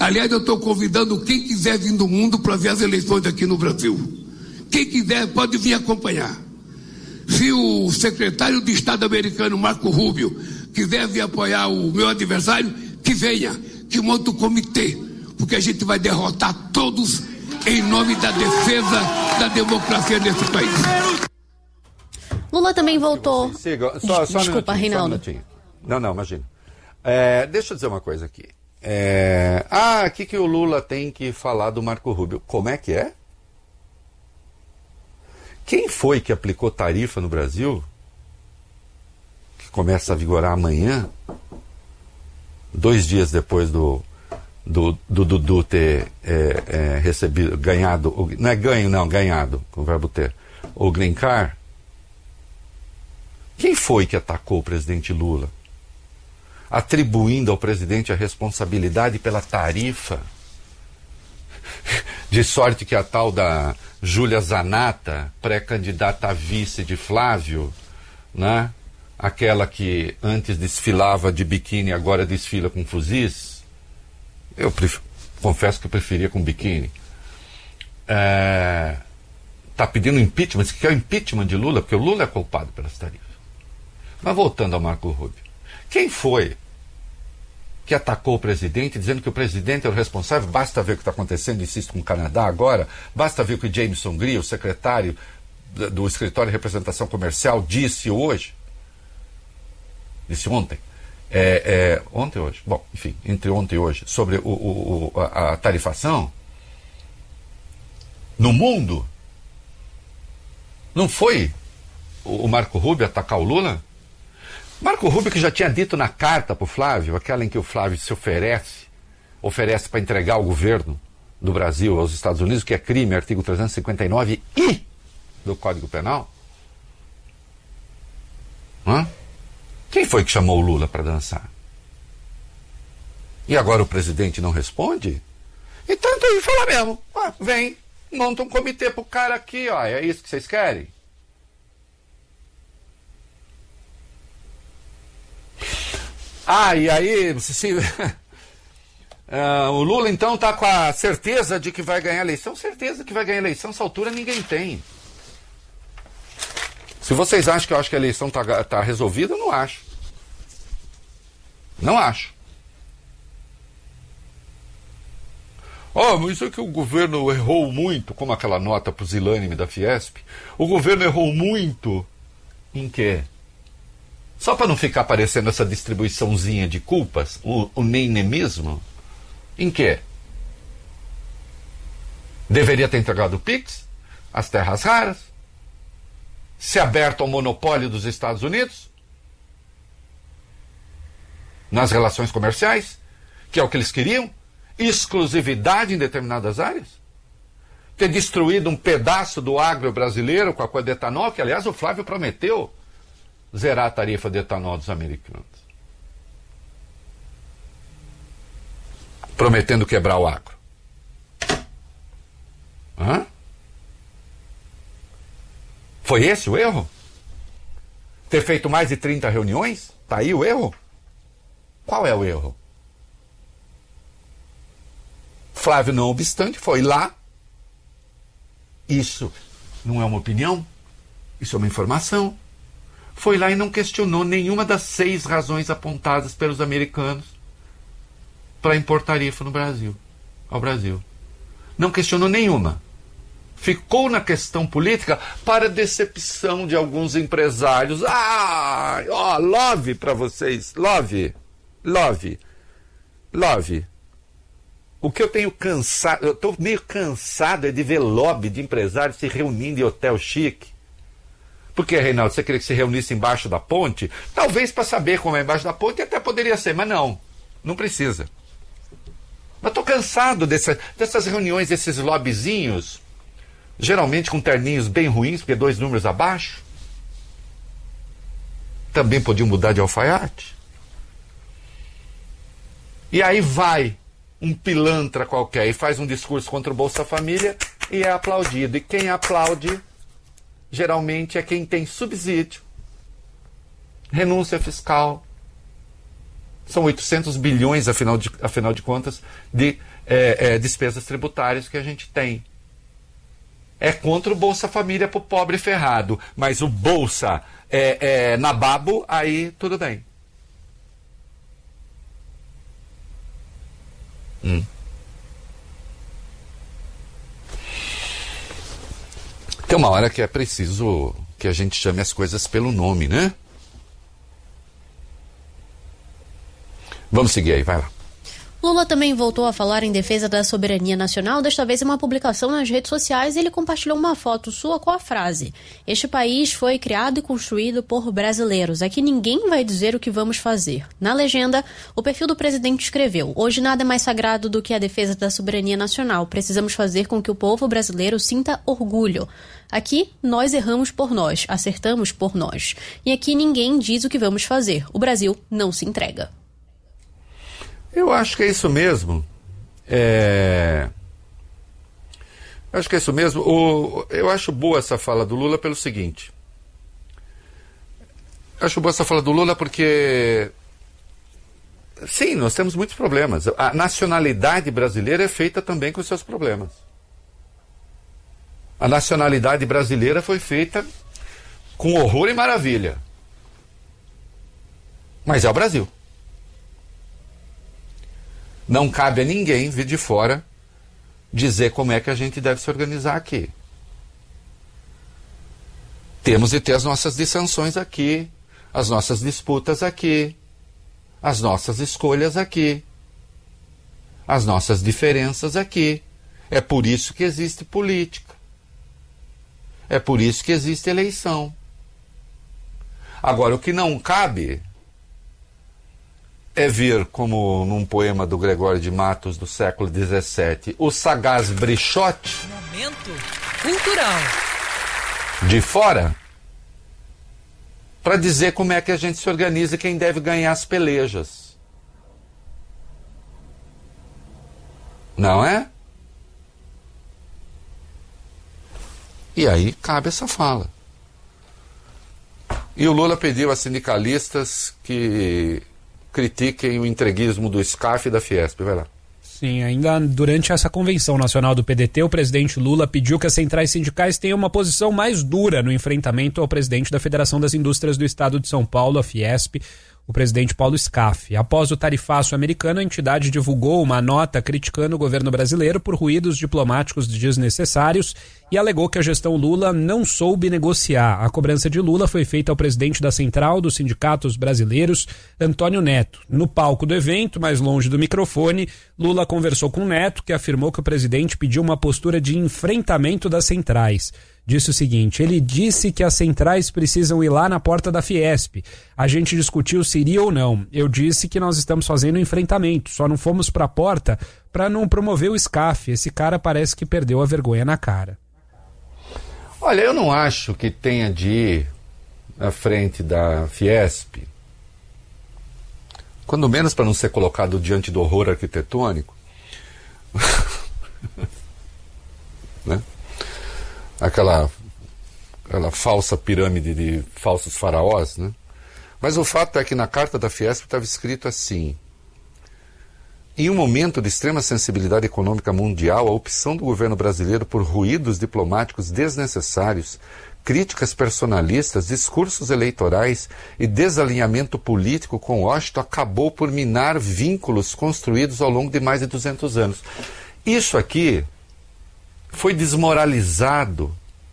Aliás, eu estou convidando quem quiser vir do mundo para ver as eleições aqui no Brasil. Quem quiser pode vir acompanhar. Se o secretário de Estado americano, Marco Rubio, quiser vir apoiar o meu adversário, que venha, que monte o comitê, porque a gente vai derrotar todos em nome da defesa da democracia nesse país. Lula também voltou. Só Desculpa, um Reinaldo. Não, imagina. Deixa eu dizer uma coisa aqui. O que o Lula tem que falar do Marco Rubio? Como é que é? Quem foi que aplicou tarifa no Brasil, que começa a vigorar amanhã, 2 dias depois do Dudu ter recebido, ganhado, não é ganho não, ganhado, com o verbo ter, o Green Card? Quem foi que atacou o presidente Lula, atribuindo ao presidente a responsabilidade pela tarifa? De sorte que a tal da Júlia Zanata, pré-candidata a vice de Flávio, né? Aquela que antes desfilava de biquíni, agora desfila com fuzis. Eu confesso que eu preferia com biquíni. Está pedindo impeachment, diz que quer o impeachment de Lula, porque o Lula é culpado pelas tarifas. Mas voltando ao Marco Rubio, quem foi que atacou o presidente, dizendo que o presidente é o responsável? Basta ver o que está acontecendo, insisto, com o Canadá agora, basta ver o que Jameson Gray, o secretário do Escritório de Representação Comercial, disse hoje. Disse ontem. Ontem ou hoje? Bom, enfim, entre ontem e hoje, sobre a tarifação no mundo. Não foi o Marco Rubio atacar o Lula? Marco Rubio, que já tinha dito na carta para o Flávio, aquela em que o Flávio se oferece para entregar o governo do Brasil aos Estados Unidos, que é crime, artigo 359I do Código Penal. Quem foi que chamou o Lula para dançar? E agora o presidente não responde? Então tem que falar mesmo. Vem, monta um comitê pro cara aqui, ó. É isso que vocês querem? E aí, o Lula então está com a certeza de que vai ganhar a eleição. Certeza que vai ganhar a eleição, essa altura ninguém tem. Se vocês acham que eu acho que a eleição está resolvida, eu não acho. Não acho. Mas isso é que o governo errou muito, como aquela nota pusilânime da Fiesp. O governo errou muito em quê? Só para não ficar aparecendo essa distribuiçãozinha de culpas, o nenemismo, em quê? Deveria ter entregado o PIX, as terras raras, se aberto ao monopólio dos Estados Unidos, nas relações comerciais, que é o que eles queriam, exclusividade em determinadas áreas, ter destruído um pedaço do agro brasileiro com a coisa de etanol, que aliás o Flávio prometeu zerar a tarifa de etanol dos americanos. Prometendo quebrar o agro. Foi esse o erro? Ter feito mais de 30 reuniões? Tá aí o erro? Qual é o erro? Flávio, não obstante, foi lá. Isso não é uma opinião, isso é uma informação. Foi lá e não questionou nenhuma das 6 razões apontadas pelos americanos para impor tarifa no Brasil, ao Brasil. Não questionou nenhuma. Ficou na questão política para decepção de alguns empresários. Love para vocês. Love. O que eu tenho cansado, eu estou meio cansado de ver lobby de empresários se reunindo em hotel chique. Por que, Reinaldo? Você queria que se reunisse embaixo da ponte? Talvez para saber como é embaixo da ponte até poderia ser, mas não precisa. Mas estou cansado dessas reuniões, desses lobbyzinhos, geralmente com terninhos bem ruins, porque 2 números abaixo. Também podiam mudar de alfaiate. E aí vai um pilantra qualquer e faz um discurso contra o Bolsa Família e é aplaudido. E quem aplaude geralmente é quem tem subsídio, renúncia fiscal, São 800 bilhões, afinal de contas, de despesas tributárias que a gente tem. É contra o Bolsa Família para o pobre ferrado, mas o Bolsa nababo, aí tudo bem. Tem uma hora que é preciso que a gente chame as coisas pelo nome, né? Vamos seguir aí, vai lá. Lula também voltou a falar em defesa da soberania nacional, desta vez em uma publicação nas redes sociais. Ele compartilhou uma foto sua com a frase: "Este país foi criado e construído por brasileiros. Aqui ninguém vai dizer o que vamos fazer." Na legenda, o perfil do presidente escreveu: "Hoje nada é mais sagrado do que a defesa da soberania nacional. Precisamos fazer com que o povo brasileiro sinta orgulho. Aqui, nós erramos por nós, acertamos por nós. E aqui ninguém diz o que vamos fazer. O Brasil não se entrega." Eu acho que é isso mesmo. Acho que é isso mesmo. Eu acho boa essa fala do Lula pelo seguinte. Acho boa essa fala do Lula porque, sim, nós temos muitos problemas. A nacionalidade brasileira é feita também com seus problemas. A nacionalidade brasileira foi feita com horror e maravilha. Mas é o Brasil. Não cabe a ninguém vir de fora dizer como é que a gente deve se organizar aqui. Temos de ter as nossas dissensões aqui, as nossas disputas aqui, as nossas escolhas aqui, as nossas diferenças aqui. É por isso que existe política. É por isso que existe eleição. Agora, o que não cabe é vir, como num poema do Gregório de Matos do século XVII, o sagaz Brichote Momento cultural de fora para dizer como é que a gente se organiza e quem deve ganhar as pelejas. Não é? E aí cabe essa fala. E o Lula pediu a sindicalistas que critiquem o entreguismo do SCAF e da Fiesp. Vai lá. Sim, ainda durante essa convenção nacional do PDT, o presidente Lula pediu que as centrais sindicais tenham uma posição mais dura no enfrentamento ao presidente da Federação das Indústrias do Estado de São Paulo, a Fiesp, o presidente Paulo Scaff. Após o tarifaço americano, a entidade divulgou uma nota criticando o governo brasileiro por ruídos diplomáticos desnecessários e alegou que a gestão Lula não soube negociar. A cobrança de Lula foi feita ao presidente da Central dos Sindicatos Brasileiros, Antônio Neto. No palco do evento, mais longe do microfone, Lula conversou com Neto, que afirmou que o presidente pediu uma postura de enfrentamento das centrais. Disse o seguinte: ele disse que as centrais precisam ir lá na porta da Fiesp. A gente discutiu se iria ou não. Eu disse que nós estamos fazendo enfrentamento, só não fomos para a porta para não promover o SCAF. Esse cara parece que perdeu a vergonha na cara. Olha, eu não acho que tenha de ir à frente da Fiesp, quando menos para não ser colocado diante do horror arquitetônico, né? Aquela falsa pirâmide de falsos faraós, né? Mas o fato é que na carta da Fiesp estava escrito assim: em um momento de extrema sensibilidade econômica mundial, a opção do governo brasileiro por ruídos diplomáticos desnecessários, críticas personalistas, discursos eleitorais e desalinhamento político com Washington acabou por minar vínculos construídos ao longo de mais de 200 anos. Isso aqui foi desmoralizado,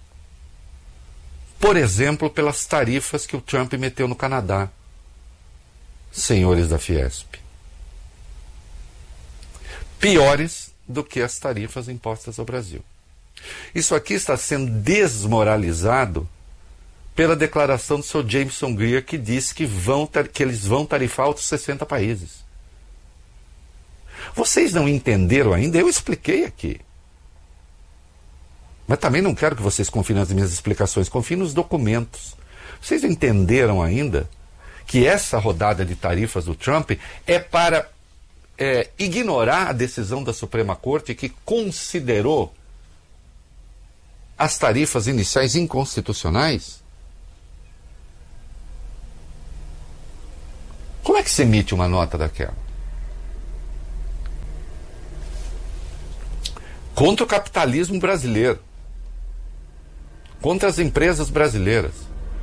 por exemplo, pelas tarifas que o Trump meteu no Canadá, senhores da Fiesp. Piores do que as tarifas impostas ao Brasil. Isso aqui está sendo desmoralizado pela declaração do Sr. Jameson Greer, que disse que eles vão tarifar outros 60 países. Vocês não entenderam ainda? Eu expliquei aqui. Mas também não quero que vocês confiem nas minhas explicações, confiem nos documentos. Vocês não entenderam ainda que essa rodada de tarifas do Trump é para ignorar a decisão da Suprema Corte, que considerou as tarifas iniciais inconstitucionais? Como é que se emite uma nota daquela? Contra o capitalismo brasileiro. Contra as empresas brasileiras.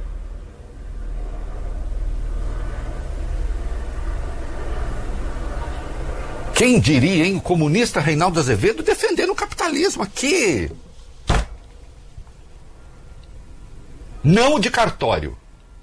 Quem diria, hein? O comunista Reinaldo Azevedo defendendo o capitalismo aqui. Não de cartório.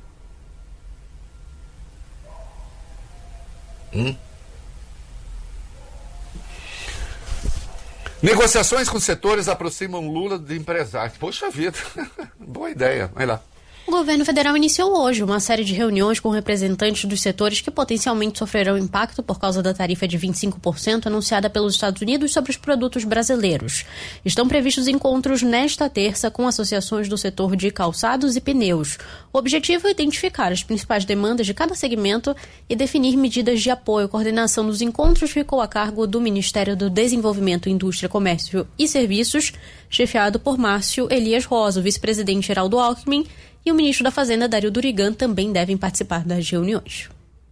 Negociações com setores aproximam Lula de empresários. Poxa vida, boa ideia, vai lá. O governo federal iniciou hoje uma série de reuniões com representantes dos setores que potencialmente sofrerão impacto por causa da tarifa de 25% anunciada pelos Estados Unidos sobre os produtos brasileiros. Estão previstos encontros nesta terça com associações do setor de calçados e pneus. O objetivo é identificar as principais demandas de cada segmento e definir medidas de apoio. A coordenação dos encontros ficou a cargo do Ministério do Desenvolvimento, Indústria, Comércio e Serviços, chefiado por Márcio Elias Rosa. O vice-presidente Geraldo Alckmin e o ministro da Fazenda, Dario Durigan, também devem participar das reuniões.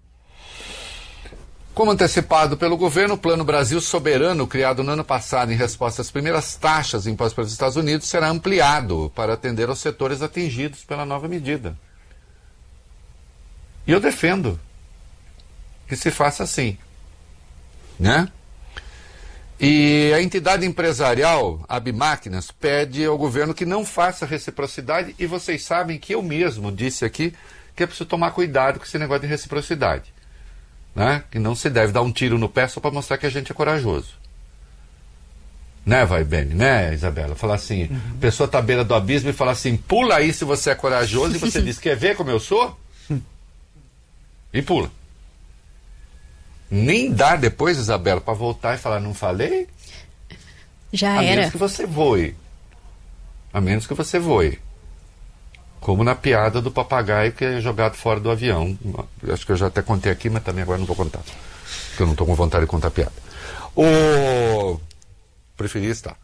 Como antecipado pelo governo, o Plano Brasil Soberano, criado no ano passado em resposta às primeiras taxas impostas pelos Estados Unidos, será ampliado para atender aos setores atingidos pela nova medida. E eu defendo que se faça assim, né? E a entidade empresarial, a Abimáquinas, pede ao governo que não faça reciprocidade, e vocês sabem que eu mesmo disse aqui que é preciso tomar cuidado com esse negócio de reciprocidade, né? Que não se deve dar um tiro no pé só para mostrar que a gente é corajoso. Né, vai bem, né, Isabela? Falar assim, a pessoa está à beira do abismo e fala assim, pula aí se você é corajoso, e você diz, quer ver como eu sou? E pula. Nem dá depois, Isabela, para voltar e falar, não falei? Já era. A menos que você voe. Como na piada do papagaio que é jogado fora do avião. Acho que eu já até contei aqui, mas também agora não vou contar. Porque eu não estou com vontade de contar piada. Preferi estar.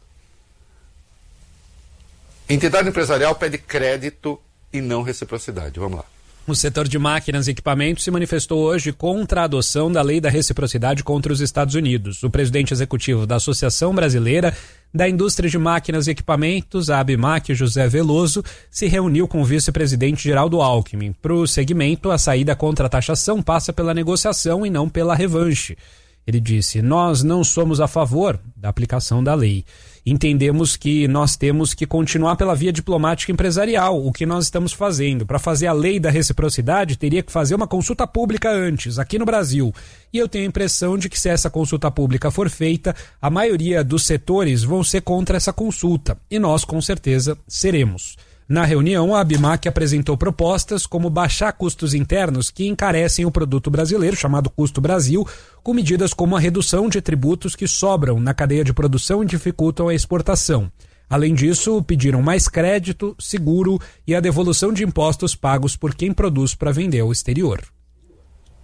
Entidade empresarial pede crédito e não reciprocidade. Vamos lá. O setor de máquinas e equipamentos se manifestou hoje contra a adoção da lei da reciprocidade contra os Estados Unidos. O presidente executivo da Associação Brasileira da Indústria de Máquinas e Equipamentos, a Abimac, José Veloso, se reuniu com o vice-presidente Geraldo Alckmin. Para o segmento, a saída contra a taxação passa pela negociação e não pela revanche. Ele disse, nós não somos a favor da aplicação da lei. Entendemos que nós temos que continuar pela via diplomática empresarial, o que nós estamos fazendo. Para fazer a lei da reciprocidade, teria que fazer uma consulta pública antes, aqui no Brasil. E eu tenho a impressão de que se essa consulta pública for feita, a maioria dos setores vão ser contra essa consulta. E nós, com certeza, seremos. Na reunião, a Abimac apresentou propostas como baixar custos internos que encarecem o produto brasileiro, chamado Custo Brasil, com medidas como a redução de tributos que sobram na cadeia de produção e dificultam a exportação. Além disso, pediram mais crédito, seguro e a devolução de impostos pagos por quem produz para vender ao exterior.